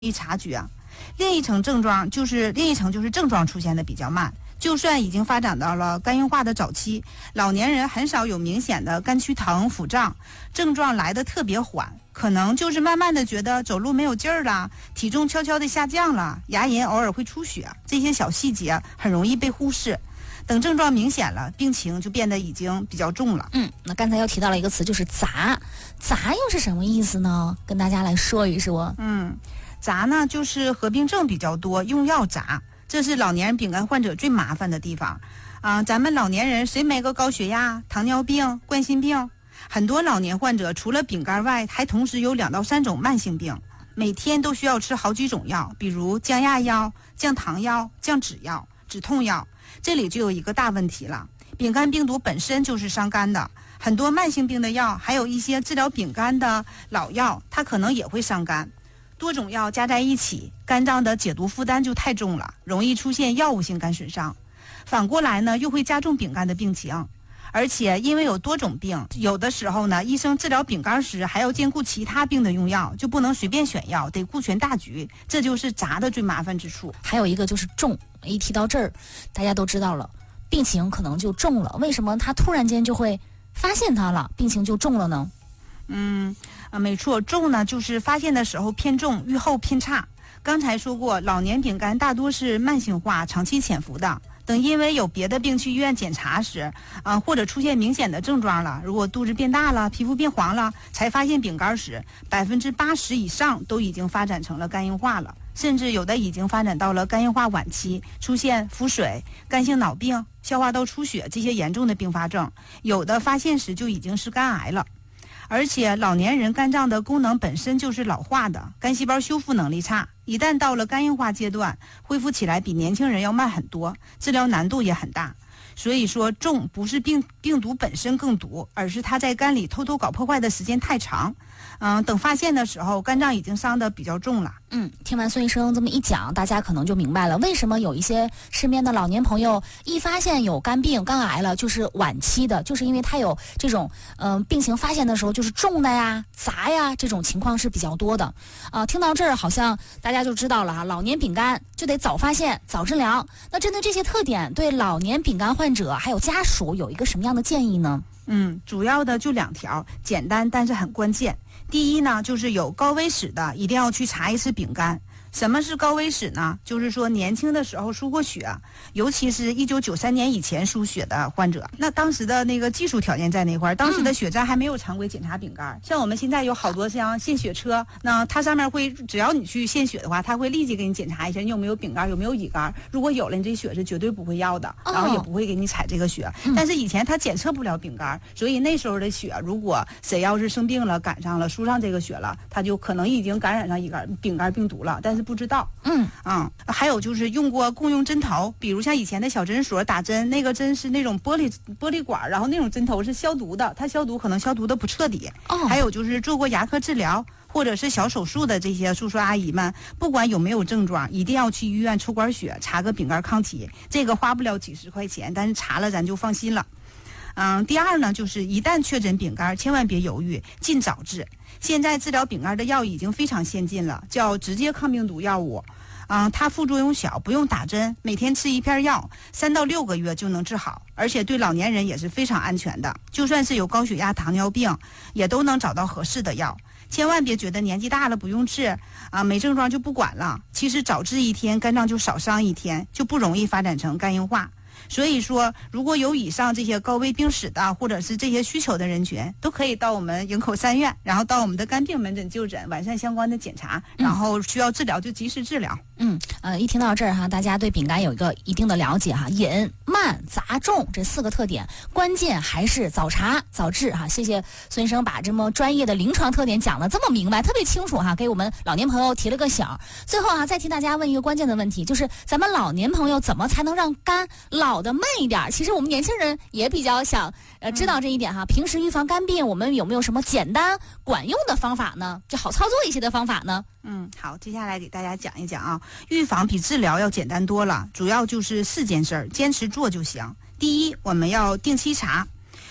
易察觉。另一层就是症状出现的比较慢。就算已经发展到了肝硬化的早期，老年人很少有明显的肝区疼、腹胀，症状来得特别缓，可能就是慢慢的觉得走路没有劲儿了，体重悄悄的下降了，牙龈偶尔会出血，这些小细节很容易被忽视。等症状明显了，病情就变得已经比较重了。 那刚才又提到了一个词，就是杂又是什么意思呢？跟大家来说一说。 杂呢就是合并症比较多，用药杂。这是老年人丙肝患者最麻烦的地方咱们老年人谁没个高血压、糖尿病、冠心病？很多老年患者除了丙肝外，还同时有2到3种慢性病，每天都需要吃好几种药，比如降压药、降糖药、降脂药、止痛药。这里就有一个大问题了，丙肝病毒本身就是伤肝的，很多慢性病的药，还有一些治疗丙肝的老药，它可能也会伤肝。多种药加在一起，肝脏的解毒负担就太重了，容易出现药物性肝损伤。反过来呢，又会加重丙肝的病情。而且因为有多种病，有的时候呢，医生治疗丙肝时还要兼顾其他病的用药，就不能随便选药，得顾全大局。这就是杂的最麻烦之处。 还有一个就是重，一提到这儿，大家都知道了，病情可能就重了。为什么他突然间就会发现它了，病情就重了呢？ 没错，重呢就是发现的时候偏重，预后偏差。刚才说过，老年丙肝大多是慢性化、长期潜伏的。等因为有别的病去医院检查时，或者出现明显的症状了，如果肚子变大了、皮肤变黄了，才发现丙肝时，80%以上都已经发展成了肝硬化了，甚至有的已经发展到了肝硬化晚期，出现腹水、肝性脑病、消化道出血这些严重的并发症，有的发现时就已经是肝癌了。而且老年人肝脏的功能本身就是老化的，肝细胞修复能力差，一旦到了肝硬化阶段，恢复起来比年轻人要慢很多，治疗难度也很大。所以说重不是病毒本身更毒，而是它在肝里偷偷搞破坏的时间太长。等发现的时候，肝脏已经伤得比较重了。 听完孙医生这么一讲，大家可能就明白了，为什么有一些身边的老年朋友一发现有肝病、肝癌了，就是晚期的，就是因为他有这种病情发现的时候就是重的呀、杂呀，这种情况是比较多的。听到这儿，好像大家就知道了哈，老年丙肝就得早发现、早治疗。那针对这些特点，对老年丙肝患者还有家属有一个什么样的建议呢？ 主要的就2条，简单但是很关键。第一呢，就是有高危史的一定要去查一次丙肝。什么是高危史呢？就是说年轻的时候输过血，尤其是1993年以前输血的患者。那当时的那个技术条件在那块儿，当时的血站还没有常规检查丙肝。像我们现在有好多像献血车，那它上面会，只要你去献血的话，它会立即给你检查一下你有没有丙肝，有没有乙肝。如果有了，你这血是绝对不会要的，然后也不会给你采这个血。但是以前它检测不了丙肝，所以那时候的血，如果谁要是生病了，赶上了输上这个血了，他就可能已经感染上丙肝病毒了，但是不知道。还有就是用过共用针头，比如像以前的小诊所打针，那个针是那种玻璃管，然后那种针头是消毒的，它消毒可能消毒的不彻底。还有就是做过牙科治疗或者是小手术的这些叔叔阿姨们，不管有没有症状，一定要去医院抽管血，查个丙肝抗体，这个花不了几十块钱，但是查了咱就放心了。第二呢，就是一旦确诊丙肝，千万别犹豫，尽早治。现在治疗丙肝的药已经非常先进了，叫直接抗病毒药物。它副作用小，不用打针，每天吃1片药，3到6个月就能治好，而且对老年人也是非常安全的。就算是有高血压、糖尿病，也都能找到合适的药。千万别觉得年纪大了不用治没症状就不管了。其实早治1天，肝脏就少伤1天，就不容易发展成肝硬化。所以说，如果有以上这些高危病史的，或者是这些需求的人群，都可以到我们营口3院，然后到我们的肝病门诊就诊，完善相关的检查，然后需要治疗就及时治疗。 一听到这儿哈，大家对丙肝有一个一定的了解哈，隐、慢、杂、重这4个特点，关键还是早查早治哈。谢谢孙医生把这么专业的临床特点讲得这么明白，特别清楚哈，给我们老年朋友提了个醒。最后再替大家问一个关键的问题，就是咱们老年朋友怎么才能让肝老得慢一点？其实我们年轻人也比较想知道这一点哈。平时预防肝病，我们有没有什么简单管用的方法呢？就好操作一些的方法呢？ 好，接下来给大家讲一讲预防比治疗要简单多了，主要就是4件事，坚持做就行。第一，我们要定期查。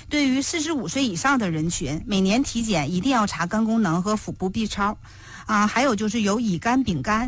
对于45岁以上的人群，每年体检一定要查肝功能和腹部 B 超。还有就是有乙肝、丙肝